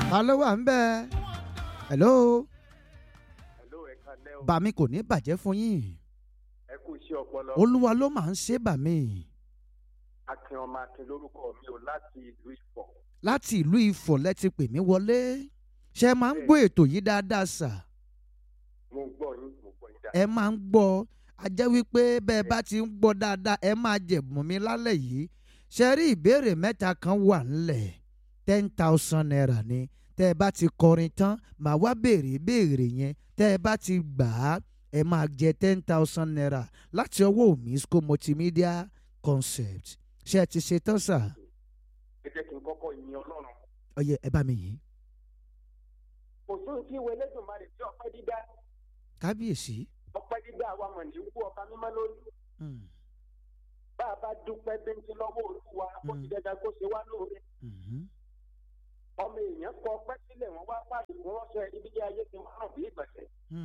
Hello, wà ń bẹ̀. Hello. Hello, ẹ káalẹ́ o. Bàmí kò ní bàjẹ́ fún yín. Ẹ kú iṣẹ́ ọpọlọ. Olúwa ló máa ń ṣe bàmí. Akin ọmọ Akin lórúkọ mi ò láti ìlú Ifọ̀. Láti ìlú Ifọ̀ lẹ ti pè mí wọlé. Ṣé ẹ máa ń gbọ́ ètò yìí dáadáa sà? Mo gbọ́ yín dáadáa. Ẹ máa ń gbọ́. A jẹ́ wípé bẹ́ẹ̀ bá ti ń gbọ́ dáadáa ẹ máa jẹ̀bùn mi lálẹ́ yìí. Ṣé rí ìbéèrè mẹ́ta kan wà ńlẹ̀ 10,000 naira ni. Tẹ́ ẹ bá ti kọrin tán màá wá béèrè ìbéèrè yẹn. Tẹ́ ẹ bá ti gbà á ẹ máa jẹ 10,000 naira láti ọwọ́ Omisco Multimedia Concept. Ṣé ẹ ti ṣe tán sà? Ẹ jẹ́ kí n kọ́kọ́ yin Ọlọ́run. Ọyẹ ẹ bá mi yìn. Kò sóhun tí ìwé Elédùmarè tí ọpẹ́ dídá. Kábíyèsí. Ọpẹ́ dídá àwa mọ̀ ní wú ọba mímọ́ lórí. Bá a bá dúpẹ́ bíntín lọ́wọ́ Olúwa ó ti dẹ́gbẹ́ kó ṣe wá lóore. Ọmọ èèyàn kọ ọpẹ́ sílẹ̀ wọ́n wá pàdé fún ránṣẹ́ ibi tí ayé ti máa rùn bí ìgbọ̀nsẹ̀.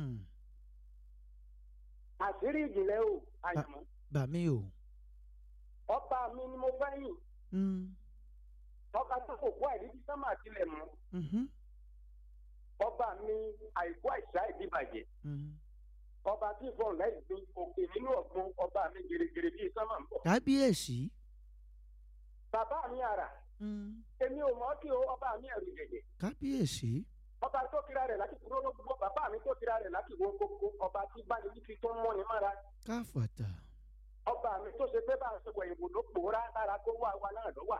Àṣírí ìjìnlẹ̀ o àyàmọ́. Bàmí o. Ọba mi ni mo fẹ́ yìn. Ọba tó kò kó àìrídí sánmà tilẹ̀ mọ́. Ọba mi àìkú àìsá ìdíbàjẹ́. Ọba tí ìfọ̀n láì gbin òkè nínú ọ̀gbun ọba mi gèrègèrè bíi sánmà ń bọ̀. Kábíyèsí. Bàbá mi àrà. Èmi ò mọ̀ kí o ọba mi ẹ̀rù jẹ̀jẹ̀. Kábíyèsí. Ọba tó kira rẹ̀ láti kúrò ló gbọ́ bàbá mi tó kira rẹ̀ láti wo kókó ọba tí báni ní fi tó ń mọ́ni mára. Káfàtà. Ọba mi tó ṣe pé bá a ṣe wọ̀ ìwò ló pòórá lára kó wá wa náà ló wà.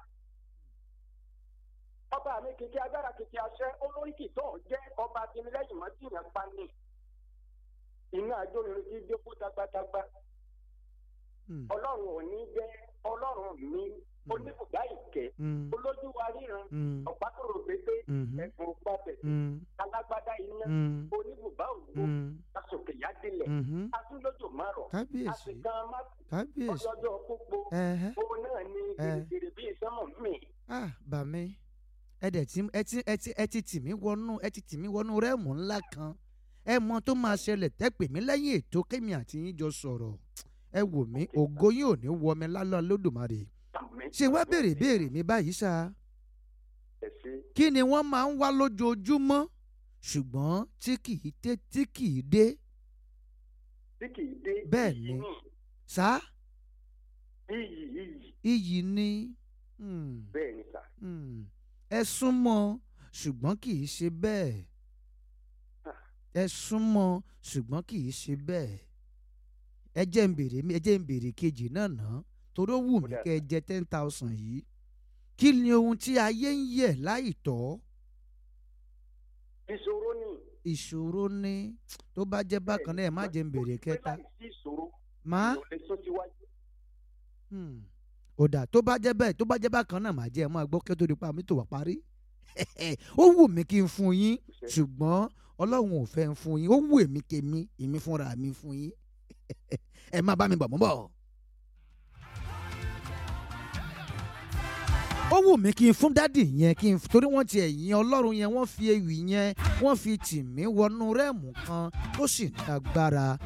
Ọba mi kìkì agbára kìkì àṣẹ olórí kìtọ́ jẹ́ ọba tìmílẹ́yìn mọ́ tìyàn pa ní. Iná àjọyọ̀ ti dẹ́kun tagbátagba. Ọlọ́run ò ní jẹ́ ọlọ́run mi oníbùdá ìkẹ́ olójú wa ríran ọ̀pákòrò pépé ẹ̀gbọ́n gbàbẹ̀ alágbádá iná oníbùbá òwò asòkè yádìlẹ̀ asúnlójò márọ̀ àsìkàn mákù ọjọ́jọ́ pópó òun náà ní gèrègèrè bíi sánmọ̀ mi. Bàmí ẹ ti tì mí wọnú rẹ́ẹ̀mù ńlá kan ẹ mọ tó máa ṣẹlẹ̀ tẹ́ pè mí lẹ́yìn ètò kémi àti yín jọ sọ̀rọ̀ ẹ wò mí ògo yín ò ní wọ mi lálọ́ Olódùmarè. Ṣé wá béèrè mi báyìí ṣá? Kí ni wọ́n máa ń wá lójoojúmọ́ ṣùgbọ́n tí kì í dé? Tí kì í dé. Bẹ́ẹ̀ ni ṣá. Iyì ni. Bẹ́ẹ̀ ni sà. Ẹ súnmọ́ ṣùgbọ́n kì í ṣe bẹ́ẹ̀. Ẹ súnmọ́ ṣùgbọ́n kì í ṣe bẹ́ẹ̀. Ẹ jẹ́ ń béèrè kejì náà ná torí ó wù mí kẹ́ ẹ jẹ 10,000 yìí. Kí ni ohun tí ayé ń yẹ̀ láì tọ́? Ìṣòro ni. Ìṣòro ni. Tó bá jẹ́ bákan náà ẹ má jẹ́ ń béèrè kẹta. Má. Ó dà tó bá jẹ́ bẹ́ẹ̀ tó bá jẹ́ bákan náà má jẹ́ ẹ máa gbọ́ kí ó tó di pa mi tó wà parí. Ó wù mí kí n fún yín ṣùgbọ́n Ọlọ́run ò fẹ́ ń fún yín ó wù èmi fúnra mi fún yín. Ẹ má bá mi bọ̀ mọ́ bọ̀. Ó wù mí kí n fún dádì yẹn torí wọ́n ti ẹ̀yìn Ọlọ́run yẹn wọ́n fi ewì yẹn wọ́n fi tì mí wọnú rẹ́ẹ̀mù kan tó sì dágbára.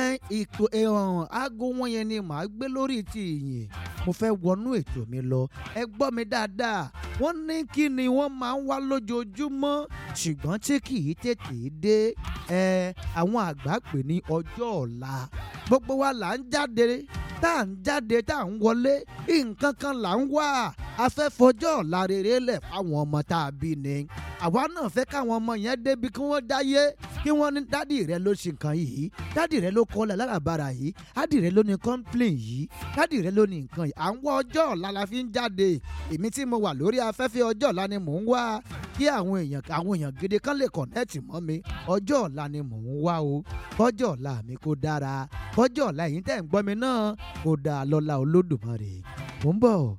Aago wọn yẹn ni màá gbé lórí ti ìyìn. Mo fẹ́ wọnú ètò mi lọ. Ẹ gbọ́ mi dáadáa. Wọ́n ní kí ni wọ́n máa ń wá lójoojúmọ́ ṣùgbọ́n tí kì í tètè dé. Àwọn àgbà pè ní ọjọ́ ọ̀la. Gbogbo wa là ń jáde tá à ń wọlé nǹkan kan là ń wá. A fẹ́ fọjọ́ ọ̀la rere lẹ̀ fáwọn ọmọ tá a bí ni. Àwa náà fẹ́ káwọn ọmọ yẹn débi kí wọ́n dáyé kí wọ́n ní dádì rẹ ló ṣe nǹkan yìí dádì rẹ ló kọ́lẹ̀ lárabàrà yìí dádì rẹ ló ní complain yìí dádì rẹ ló ní nǹkan yìí. À ń wá ọjọ́ ọ̀la la fi ń jáde. Èmi tí mo wà lórí afẹ́fẹ́ ọjọ́ ọ̀la ni mò ń wá kí àwọn èèyàn gidi kan lè connect mọ́ mi. Ọjọ́ ọ̀la ni mò ń wá o. Kọjọ́ ọ̀la mi kó dára kọjọ́ ọ̀la yìí tẹ̀ ń gbọ́ mi náà kó dáa lọ́lá Olódùmarè. Mò ń bọ̀.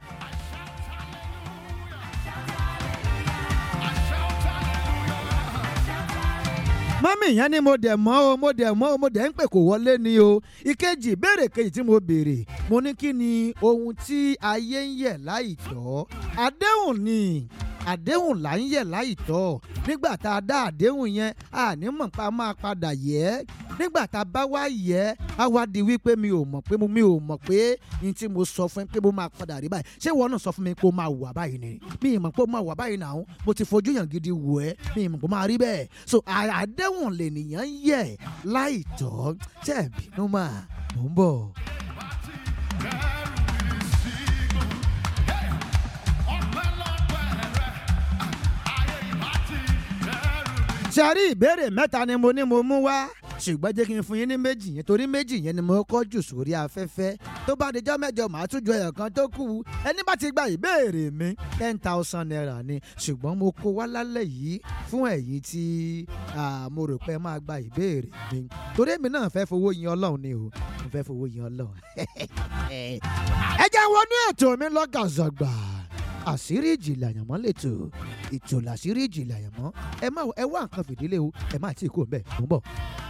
Mọ́mí yẹn ni mo dẹ̀ ń pè kò wọlé ni o. Ìkejì ìbéèrè kejì tí mo béèrè mo ní kí ni ohun tí ayé ń yẹ̀ láì tọ́? Àdéhùn ni. Àdéhùn là ń yẹ̀ láì tọ́. Nígbà tá a dá àdéhùn yẹn a ní mọ̀ pa máa padà yẹ̀. nígbà tá a bá wá yẹ á wá di wípé mi ò mọ̀ pé ní tí mo sọ fún ẹ pé mo máa padà rí báyìí ṣé ìwọ náà sọ fún mi pé ó máa wà báyìí ni mi ì mọ̀ pé ó máa wà báyìí náà mo ti fojú yàn gidi wò ẹ́ mi ì mọ̀ pé ó máa rí bẹ́ẹ̀ so àdéhùn lènìyàn yẹ láì tọ́ ṣé ẹ̀ bínú mà mò ń bọ̀. ṣe rí ìbéèrè mẹ́ta ni mo ní mo mú wá ṣùgbọ́n jẹ́ kí n fún yín ní méjì yẹn torí méjì yẹn ni mo kọ́ jù sórí afẹ́fẹ́ tó bá dijọ́ mẹ́jọ màá tún ju ẹ̀yọ̀ kan tó kù ẹni bá ti gba ìbéèrè mi 10,000 naira ni ṣùgbọ́n mo kó wá lálẹ́ yìí fún ẹ̀yin tí mo rò pé máa gba ìbéèrè mi torí èmi náà fẹ́ fowó yin Ọlọ́run ni o mo fẹ́ fowó yin Ọlọ́run ẹ jẹ́ wọnú ètò mi lọ́gàzọ̀gbà àṣírí ìjìnlẹ̀ àyànmọ́ lẹ́tọ̀ ètò làṣírí ìjìnlẹ̀ àyànmọ́ ẹ wá nǹkan fìdílé o ẹ má tí ì kú ọ̀bẹ mò ń bọ̀.